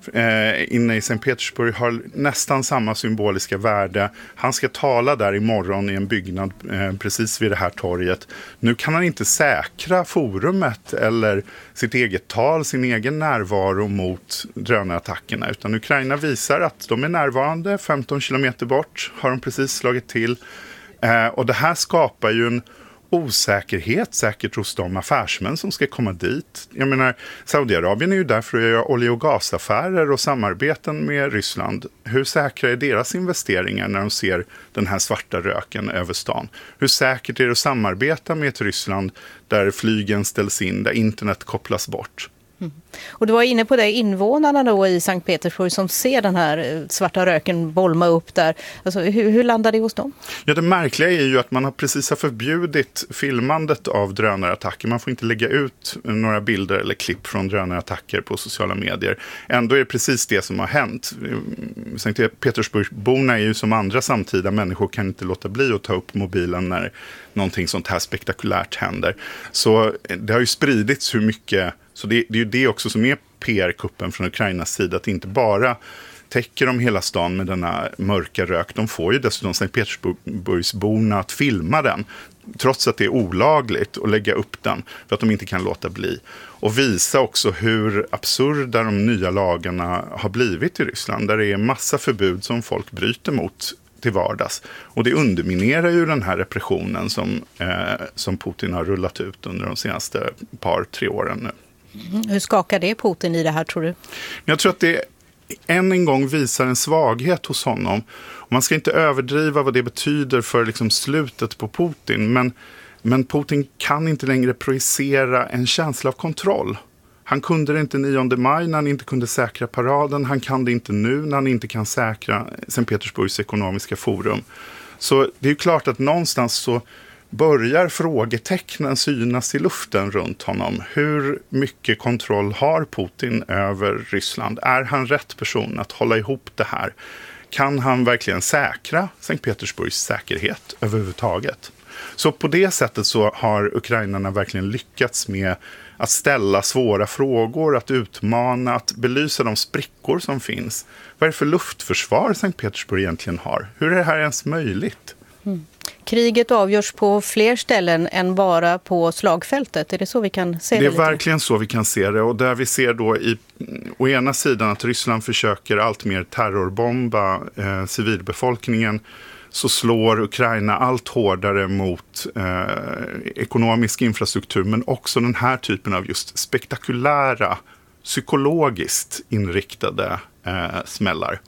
eh, inne i Sankt Petersburg har nästan samma symboliska värde. Han ska tala där imorgon i en byggnad eh, precis vid det här torget. Nu kan han inte säkra forumet eller sitt eget tal, sin egen närvaro mot drönarattackerna, utan Ukraina visar att de är närvarande. femton kilometer bort har de precis slagit till. Eh, och det här skapar ju en osäkerhet säkert hos de affärsmän som ska komma dit. Jag menar, Saudiarabien är ju där för att göra olje- och gasaffärer och samarbeten med Ryssland. Hur säkra är deras investeringar när de ser den här svarta röken över stan? Hur säkert är det att samarbeta med ett Ryssland där flygen ställs in, där internet kopplas bort? Mm. Och du var inne på det, invånarna då i Sankt Petersburg som ser den här svarta röken bolma upp där. Alltså, hur, hur landar det hos dem? Ja, det märkliga är ju att man har precis har förbjudit filmandet av drönarattacker. Man får inte lägga ut några bilder eller klipp från drönarattacker på sociala medier. Ändå är det precis det som har hänt. Sankt Petersburgborna är ju som andra samtida människor, kan inte låta bli att ta upp mobilen när någonting sånt här spektakulärt händer. Så det har ju spridits hur mycket. Så det, det är ju det också som är P R-kuppen från Ukrainas sida, att inte bara täcker de hela stan med denna mörka rök. De får ju dessutom Sankt Petersburgsborna att filma den, trots att det är olagligt att lägga upp den, för att de inte kan låta bli. Och visa också hur absurda de nya lagarna har blivit i Ryssland, där det är massa förbud som folk bryter mot till vardags. Och det underminerar ju den här repressionen som, eh, som Putin har rullat ut under de senaste par, tre åren nu. Mm. Hur skakar det Putin i det här, tror du? Jag tror att det än en gång visar en svaghet hos honom. Man ska inte överdriva vad det betyder för liksom slutet på Putin, men, men Putin kan inte längre projicera en känsla av kontroll. Han kunde det inte nionde maj när han inte kunde säkra paraden. Han kan det inte nu när han inte kan säkra Sankt Petersburgs ekonomiska forum. Så det är ju klart att någonstans så börjar frågetecknen synas i luften runt honom. Hur mycket kontroll har Putin över Ryssland? Är han rätt person att hålla ihop det här? Kan han verkligen säkra Sankt Petersburgs säkerhet överhuvudtaget? Så på det sättet så har ukrainarna verkligen lyckats med att ställa svåra frågor, att utmana, att belysa de sprickor som finns. Vad är det för luftförsvar Sankt Petersburg egentligen har? Hur är det här ens möjligt? Mm. Kriget avgörs på fler ställen än bara på slagfältet. Är det så vi kan se det? Det är lite? verkligen så vi kan se det. Och där vi ser då i, å ena sidan att Ryssland försöker allt mer terrorbomba eh, civilbefolkningen, så slår Ukraina allt hårdare mot eh, ekonomisk infrastruktur, men också den här typen av just spektakulära, psykologiskt inriktade eh, smällar.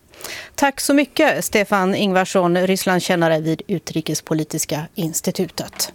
Tack så mycket, Stefan Ingvarsson, Rysslandskännare vid Utrikespolitiska institutet.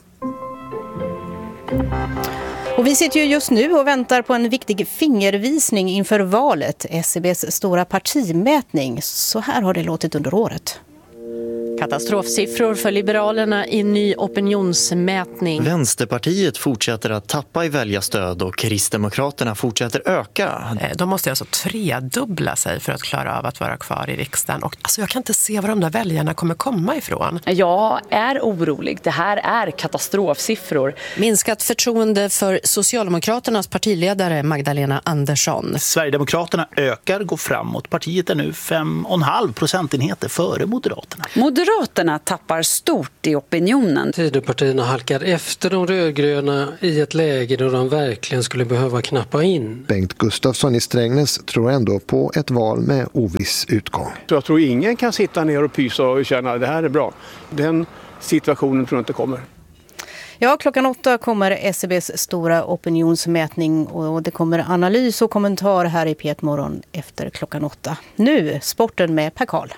Och vi sitter ju just nu och väntar på en viktig fingervisning inför valet, S C B:s stora partimätning. Så här har det låtit under året. Katastrofsiffror för Liberalerna i ny opinionsmätning. Vänsterpartiet fortsätter att tappa i väljarstöd och Kristdemokraterna fortsätter öka. De måste alltså tredubbla sig för att klara av att vara kvar i riksdagen. Och alltså jag kan inte se var de där väljarna kommer komma ifrån. Jag är orolig. Det här är katastrofsiffror. Minskat förtroende för Socialdemokraternas partiledare Magdalena Andersson. Sverigedemokraterna ökar, går framåt. Partiet är nu fem komma fem procentenheter före Moderaterna. Moderaterna tappar stort i opinionen. Tidöpartierna halkar efter de rödgröna i ett läge då de verkligen skulle behöva knappa in. Bengt Gustafsson i Strängnäs tror ändå på ett val med oviss utgång. Jag tror ingen kan sitta ner och pysa och känna att det här är bra. Den situationen tror jag inte kommer. Ja, klockan åtta kommer S C B:s stora opinionsmätning och det kommer analys och kommentar här i P ett Morgon efter klockan åtta. Nu sporten med Per Karl.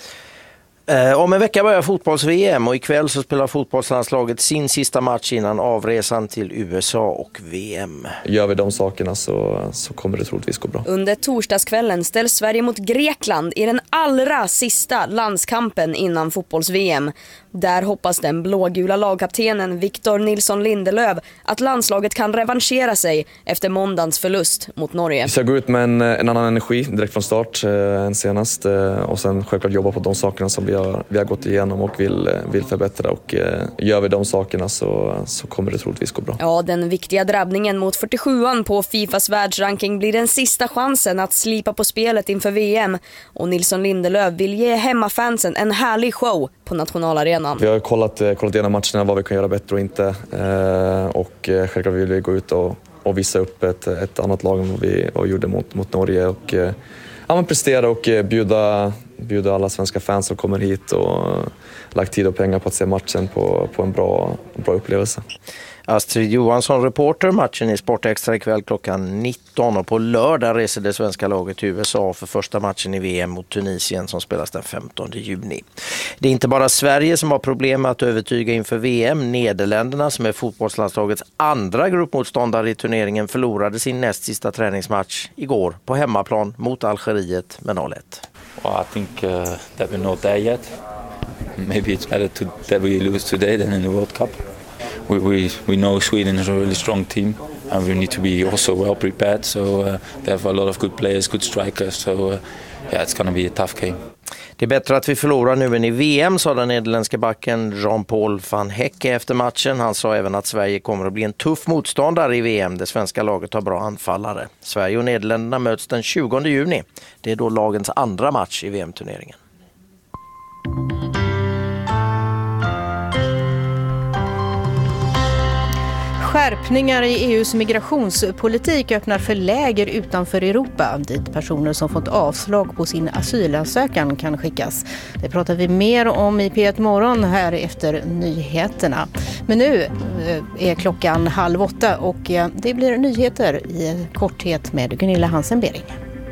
Eh, om en vecka börjar fotbolls-V M och ikväll så spelar fotbollslandslaget sin sista match innan avresan till U S A och V M. Gör vi de sakerna så, så kommer det troligtvis gå bra. Under torsdagskvällen ställs Sverige mot Grekland i den allra sista landskampen innan fotbolls-V M. Där hoppas den blågula lagkaptenen Victor Nilsson Lindelöf att landslaget kan revanschera sig efter måndagens förlust mot Norge. Vi ska gå ut med en, en annan energi direkt från start eh, än senast eh, och sen självklart jobba på de sakerna som vi har, vi har gått igenom och vill, vill förbättra och eh, gör vi de sakerna så, så kommer det troligtvis gå bra. Ja, den viktiga drabbningen mot fyrtiosjuan på Fifas världsranking blir den sista chansen att slipa på spelet inför V M och Nilsson Lindelöf vill ge hemmafansen en härlig show på nationalarenan. Vi har kollat, kollat igenom matcherna vad vi kan göra bättre och inte eh, och eh, självklart vill vi gå ut och, och visa upp ett, ett annat lag än vad vi och gjorde mot, mot Norge och eh, ja, men prestera och eh, bjuda, bjuda alla svenska fans som kommer hit och eh, lagt tid och pengar på att se matchen på, på en bra, bra upplevelse. Astrid Johansson, reporter, matchen i Sportextra ikväll klockan nitton och på lördag reser det svenska laget till U S A för första matchen i V M mot Tunisien som spelas den femtonde juni. Det är inte bara Sverige som har problem med att övertyga inför V M. Nederländerna, som är fotbollslandslagets andra gruppmotståndare i turneringen, förlorade sin näst sista träningsmatch igår på hemmaplan mot Algeriet med noll ett. Well, I think uh, that we're not there yet. Maybe it's better to, that we lose today than in the World Cup. We, we, we know Sweden is a really strong team and we need to be also well prepared. So uh, they have a lot of good players, good strikers. So uh, yeah, it's going to be a tough game. Det är bättre att vi förlorar nu än i V M, sa den nederländska backen Jean-Paul van Hecke efter matchen. Han sa även att Sverige kommer att bli en tuff motståndare i V M. Det svenska laget har bra anfallare. Sverige och Nederländerna möts den tjugonde juni. Det är då lagens andra match i V M-turneringen. Skärpningar i E U:s migrationspolitik öppnar för läger utanför Europa dit personer som fått avslag på sin asylansökan kan skickas. Det pratar vi mer om i P ett Morgon här efter nyheterna. Men nu är klockan halv åtta och det blir nyheter i korthet med Gunilla Hansen-Bering.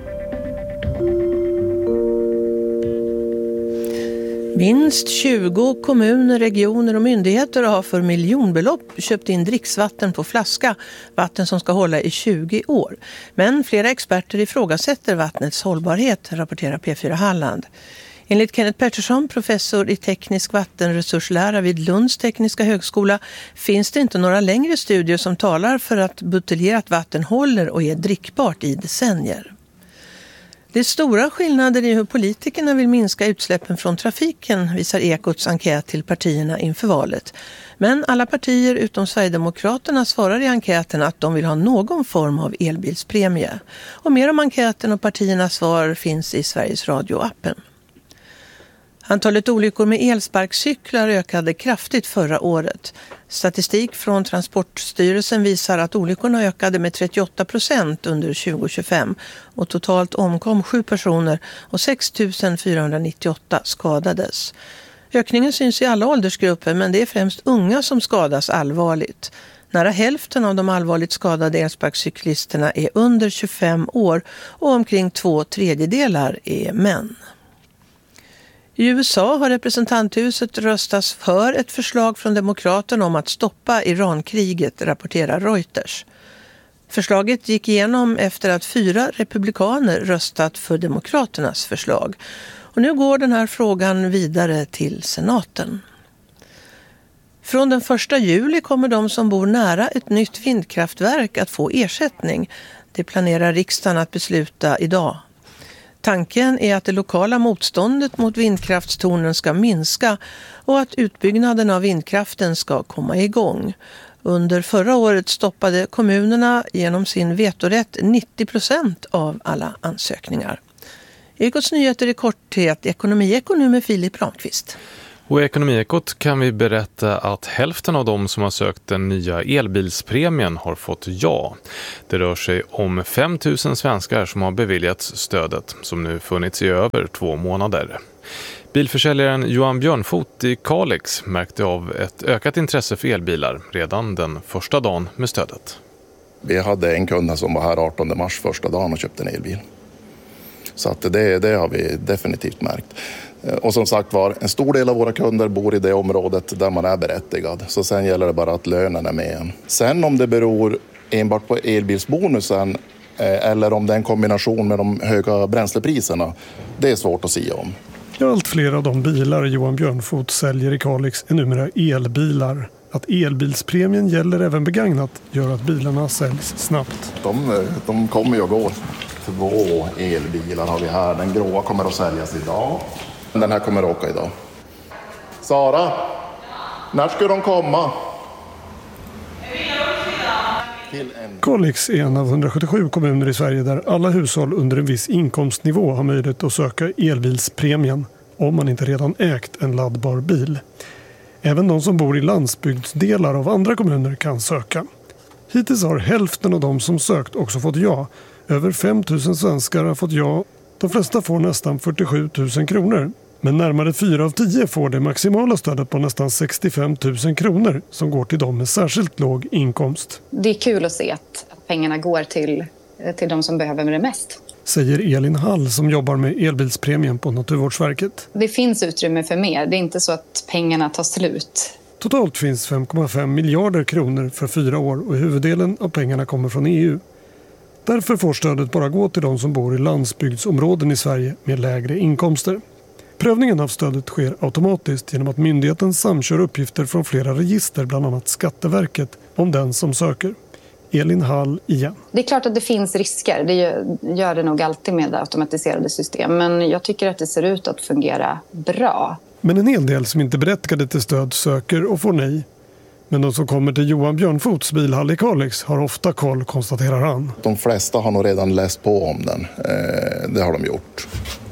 Minst tjugo kommuner, regioner och myndigheter har för miljonbelopp köpt in dricksvatten på flaska, vatten som ska hålla i tjugo år. Men flera experter ifrågasätter vattnets hållbarhet, rapporterar P fyra Halland. Enligt Kenneth Pettersson, professor i teknisk vattenresurslära vid Lunds tekniska högskola, finns det inte några längre studier som talar för att buteljerat vatten håller och är drickbart i decennier. Det är stora skillnader i hur politikerna vill minska utsläppen från trafiken, visar Ekots enkät till partierna inför valet. Men alla partier utom Sverigedemokraterna svarar i enkäten att de vill ha någon form av elbilspremie. Och mer om enkäten och partiernas svar finns i Sveriges Radio-appen. Antalet olyckor med elsparkcyklar ökade kraftigt förra året. Statistik från Transportstyrelsen visar att olyckorna ökade med trettioåtta procent under tjugo tjugofem och totalt omkom sju personer och sex tusen fyrahundranittioåtta skadades. Ökningen syns i alla åldersgrupper, men det är främst unga som skadas allvarligt. Nära hälften av de allvarligt skadade elsparkcyklisterna är under tjugofem år och omkring två tredjedelar är män. I U S A har representanthuset röstats för ett förslag från demokraterna om att stoppa Irankriget, rapporterar Reuters. Förslaget gick igenom efter att fyra republikaner röstat för Demokraternas förslag. Och nu går den här frågan vidare till senaten. Från den första juli kommer de som bor nära ett nytt vindkraftverk att få ersättning. Det planerar riksdagen att besluta idag. Tanken är att det lokala motståndet mot vindkraftstornen ska minska och att utbyggnaden av vindkraften ska komma igång. Under förra året stoppade kommunerna genom sin vetorätt nittio procent av alla ansökningar. Ekots nyheter i korthet, ekonomiekonom med Filip Ramqvist. Och i Ekonomiekot kan vi berätta att hälften av de som har sökt den nya elbilspremien har fått ja. Det rör sig om fem tusen svenskar som har beviljats stödet som nu funnits i över två månader. Bilförsäljaren Johan Björnfot i Kalix märkte av ett ökat intresse för elbilar redan den första dagen med stödet. Vi hade en kund som var här artonde mars första dagen och köpte en elbil. Så att det, det har vi definitivt märkt. Och som sagt var, en stor del av våra kunder bor i det området där man är berättigad. Så sen gäller det bara att lönen är med. Sen om det beror enbart på elbilsbonusen eller om det är en kombination med de höga bränslepriserna, det är svårt att säga om. Allt fler av de bilar Johan Björnfot säljer i Kalix är numera elbilar. Att elbilspremien gäller även begagnat gör att bilarna säljs snabbt. De, de kommer ju att gå. Två elbilar har vi här. Den gråa kommer att säljas idag. Den här kommer att åka idag. Sara, när ska de komma? Kalix är en av hundrasjuttiosju kommuner i Sverige där alla hushåll under en viss inkomstnivå har möjlighet att söka elbilspremien om man inte redan ägt en laddbar bil. Även de som bor i landsbygdsdelar av andra kommuner kan söka. Hittills har hälften av de som sökt också fått ja. Över fem tusen svenskar har fått ja. De flesta får nästan fyrtiosju tusen kronor. Men närmare fyra av tio får det maximala stödet på nästan sextiofem tusen kronor som går till dem med särskilt låg inkomst. Det är kul att se att pengarna går till, till de som behöver det mest. Säger Elin Hall som jobbar med elbilspremien på Naturvårdsverket. Det finns utrymme för mer. Det är inte så att pengarna tar slut. Totalt finns fem komma fem miljarder kronor för fyra år och huvuddelen av pengarna kommer från E U. Därför får stödet bara gå till de som bor i landsbygdsområden i Sverige med lägre inkomster. Prövningen av stödet sker automatiskt genom att myndigheten samkör uppgifter från flera register, bland annat Skatteverket, om den som söker. Elin Hall igen. Det är klart att det finns risker. Det gör det nog alltid med automatiserade system. Men jag tycker att det ser ut att fungera bra. Men en hel del som inte berättigade till stöd söker och får nej. Men de som kommer till Johan Björnfots bilhall i Kalix har ofta koll, konstaterar han. De flesta har nog redan läst på om den. Det har de gjort.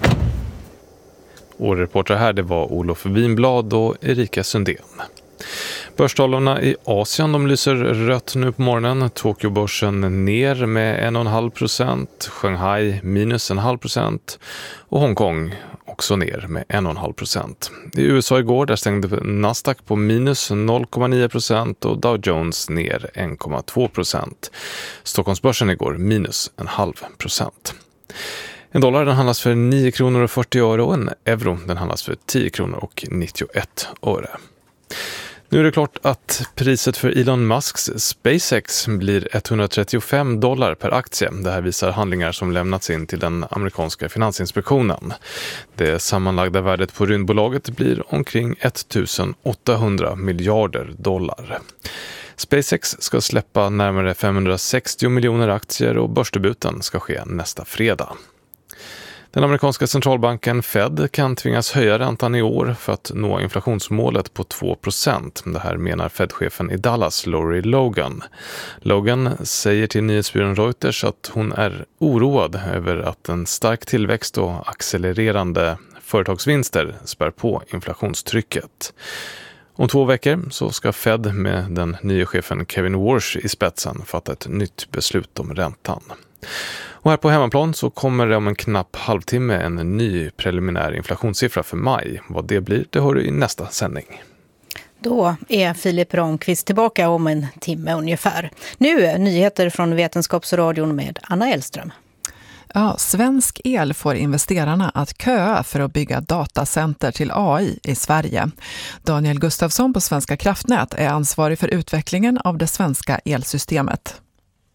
Och reporter här det var Olof Winblad och Erika Sundén. Börstalen i Asien de lyser rött nu på morgonen. Tokyobörsen ner med en komma fem procent, Shanghai minus en komma fem procent och Hongkong också ner med en komma fem procent. I U S A igår där stängde Nasdaq på minus noll komma nio procent och Dow Jones ner en komma två procent. Stockholmsbörsen igår minus en halv procent. En dollar den handlas för nio kronor och fyrtio öre och en euro den handlas för tio kronor och nittioett öre. Nu är det klart att priset för Elon Musks SpaceX blir etthundratrettiofem dollar per aktie. Det här visar handlingar som lämnats in till den amerikanska finansinspektionen. Det sammanlagda värdet på rymdbolaget blir omkring ettusenåttahundra miljarder dollar. SpaceX ska släppa närmare femhundrasextio miljoner aktier och börsdebuten ska ske nästa fredag. Den amerikanska centralbanken Fed kan tvingas höja räntan i år för att nå inflationsmålet på två procent. Det här menar Fed-chefen i Dallas, Lori Logan. Logan säger till nyhetsbyrån Reuters att hon är oroad över att en stark tillväxt och accelererande företagsvinster spär på inflationstrycket. Om två veckor så ska Fed med den nya chefen Kevin Warsh i spetsen fatta ett nytt beslut om räntan. Och här på hemmaplan så kommer det om en knapp halvtimme en ny preliminär inflationssiffra för maj. Vad det blir, det hör du i nästa sändning. Då är Filip Ramqvist tillbaka om en timme ungefär. Nu nyheter från Vetenskapsradion med Anna Elström. Ja, Svensk El får investerarna att köa för att bygga datacenter till A I i Sverige. Daniel Gustafsson på Svenska kraftnät är ansvarig för utvecklingen av det svenska elsystemet.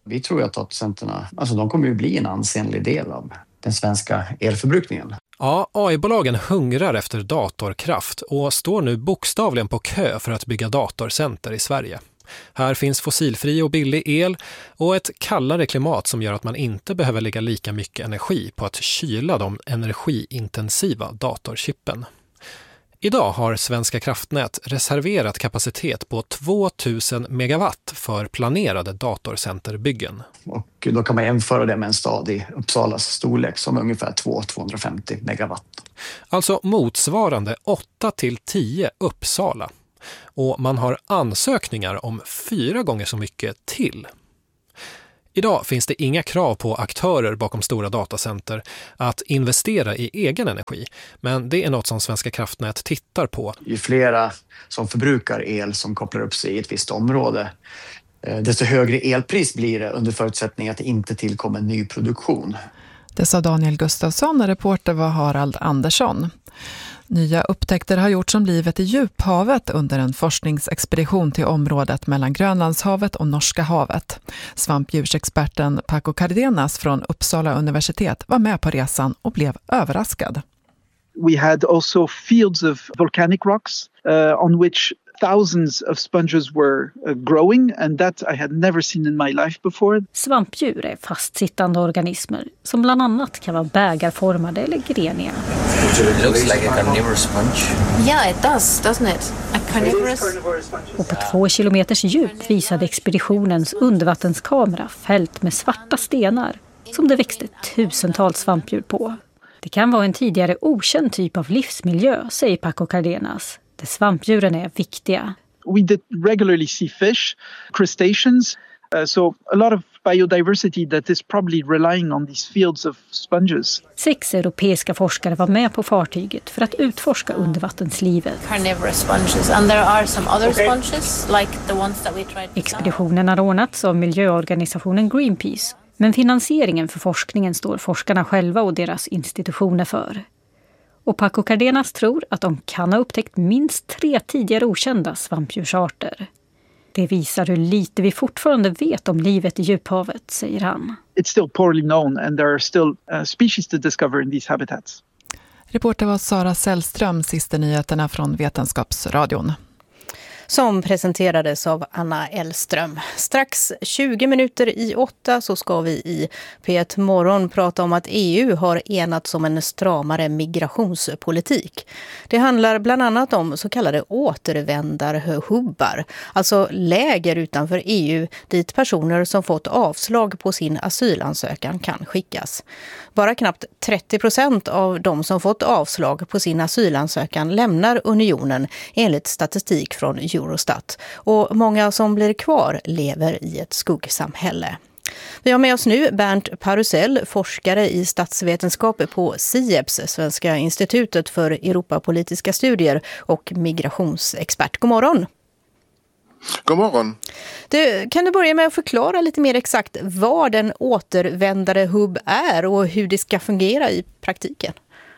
Vi tror att datacenterna, alltså de kommer ju bli en ansenlig del av den svenska elförbrukningen. Ja, A I-bolagen hungrar efter datorkraft och står nu bokstavligen på kö för att bygga datorcenter i Sverige. Här finns fossilfri och billig el och ett kallare klimat som gör att man inte behöver lägga lika mycket energi på att kyla de energiintensiva datorchippen. Idag har Svenska kraftnät reserverat kapacitet på tvåtusen megawatt för planerade datorcenterbyggen. Och då kan man jämföra det med en stad i Uppsalas storlek som är ungefär två till tvåhundrafemtio megawatt. Alltså motsvarande åtta till tio Uppsala. Och man har ansökningar om fyra gånger så mycket till. Idag finns det inga krav på aktörer bakom stora datacenter att investera i egen energi. Men det är något som Svenska kraftnät tittar på. Ju flera som förbrukar el som kopplar upp sig i ett visst område, desto högre elpris blir det under förutsättning att det inte tillkommer ny produktion. Det sa Daniel Gustafsson och reporter var Harald Andersson. Nya upptäckter har gjorts om livet i djuphavet under en forskningsexpedition till området mellan Grönlandshavet och Norska havet. Svampdjursexperten Paco Cardenas från Uppsala universitet var med på resan och blev överraskad. We had also fields of volcanic rocks uh, on which thousands of sponges were uh, growing, and that I had never seen in my life before. Svampdjur är fastsittande organismer som bland annat kan vara bägarformade eller greniga. It looks like a carnivorous sponge. Yeah, it does, doesn't it? A carnivorous... Och på två kilometers djup visade expeditionens undervattenskamera fält med svarta stenar som det växte tusentals svampdjur på. Det kan vara en tidigare okänd typ av livsmiljö, säger Paco Cardenas. Där svampdjuren är viktiga. We did regularly see fish, crustaceans, uh, so a lot of biodiversity that is probably relying on these fields of sponges. Sex europeiska forskare var med på fartyget för att utforska undervattenslivet. Carnivorous sponges, and there are some other sponges like the ones that we tried. Expeditionen har ordnats av miljöorganisationen Greenpeace, men finansieringen för forskningen står forskarna själva och deras institutioner för. Och Paco Cardenas tror att de kan ha upptäckt minst tre tidigare okända svampdjursarter. Det visar hur lite vi fortfarande vet om livet i djuphavet, säger han. It's still poorly known and there are still uh, species to discover in these habitats. Reporter var Sara Sällström, sista nyheterna från Vetenskapsradion. Som presenterades av Anna Elström. Strax tjugo minuter i åtta så ska vi i P ett Morgon prata om att E U har enats om en stramare migrationspolitik. Det handlar bland annat om så kallade återvändarhubbar, alltså läger utanför E U dit personer som fått avslag på sin asylansökan kan skickas. Bara knappt trettio procent av de som fått avslag på sin asylansökan lämnar unionen enligt statistik från Eurostat. Och många som blir kvar lever i ett skuggsamhälle. Vi har med oss nu Bernt Parusell, forskare i statsvetenskap på SIEPS, Svenska institutet för Europapolitiska studier, och migrationsexpert. God morgon! God morgon. Du, kan du börja med att förklara lite mer exakt vad en återvändare hubb är och hur det ska fungera i praktiken?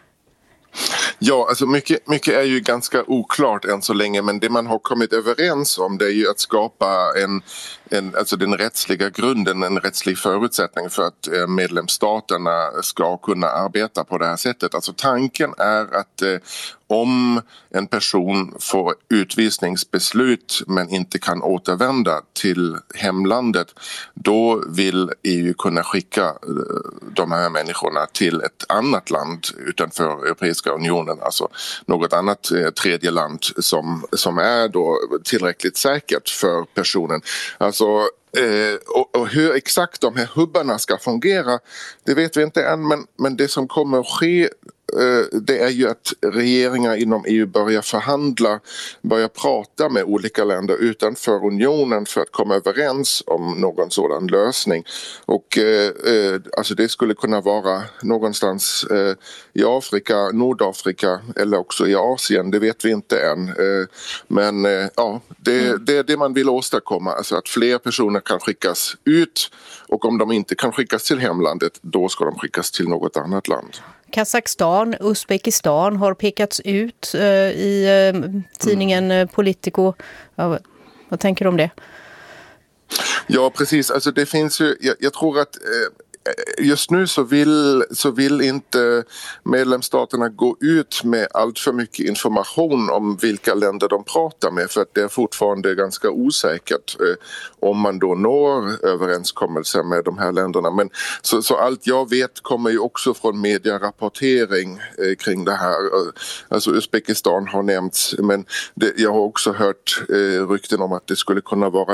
Ja, alltså mycket, mycket är ju ganska oklart än så länge, men det man har kommit överens om det är ju att skapa en, en, alltså den rättsliga grunden, en rättslig förutsättning för att eh, medlemsstaterna ska kunna arbeta på det här sättet. Alltså tanken är att eh, om en person får utvisningsbeslut men inte kan återvända till hemlandet, då vill E U kunna skicka de här människorna till ett annat land utanför Europeiska unionen, alltså något annat eh, tredje land som, som är då tillräckligt säkert för personen. Alltså Eh, och, och hur exakt de här hubbarna ska fungera, det vet vi inte än, men, men det som kommer att ske eh, det är ju att regeringar inom E U börjar förhandla, börjar prata med olika länder utanför unionen för att komma överens om någon sådan lösning. Och eh, eh, alltså det skulle kunna vara någonstans eh, i Afrika, Nordafrika eller också i Asien, det vet vi inte än. Eh, men eh, ja, det, mm. det är det man vill åstadkomma, alltså att fler personer kan skickas ut, och om de inte kan skickas till hemlandet, då ska de skickas till något annat land. Kazakstan, Uzbekistan har pekats ut uh, i uh, tidningen uh, Politico. Uh, vad tänker du om det? Ja, precis. Alltså det finns ju, jag, jag tror att eh, just nu så vill, så vill inte medlemsstaterna gå ut med allt för mycket information om vilka länder de pratar med, för att det är fortfarande ganska osäkert eh, om man då når överenskommelser med de här länderna. Men så, så allt jag vet kommer ju också från medierapportering eh, kring det här. Alltså Uzbekistan har nämnts, men det, jag har också hört eh, rykten om att det skulle kunna vara